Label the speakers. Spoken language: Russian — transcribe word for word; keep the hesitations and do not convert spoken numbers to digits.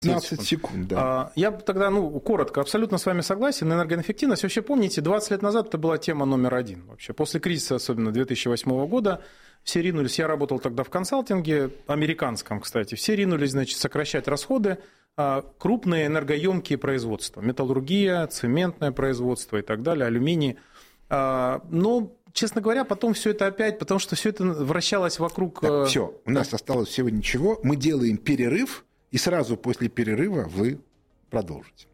Speaker 1: пятнадцать секунд, да.
Speaker 2: Я тогда, ну, коротко, абсолютно с вами согласен. Энергоэффективность, вообще помните, двадцать лет назад это была тема номер один. Вообще. После кризиса, особенно две тысячи восьмого года, все ринулись, я работал тогда в консалтинге, американском, кстати, все ринулись, значит, сокращать расходы, крупные энергоемкие производства, металлургия, цементное производство и так далее, алюминий. Но, честно говоря, потом все это опять, потому что все это вращалось вокруг...
Speaker 1: Так, все, у нас осталось всего ничего, мы делаем перерыв, и сразу после перерыва вы продолжите.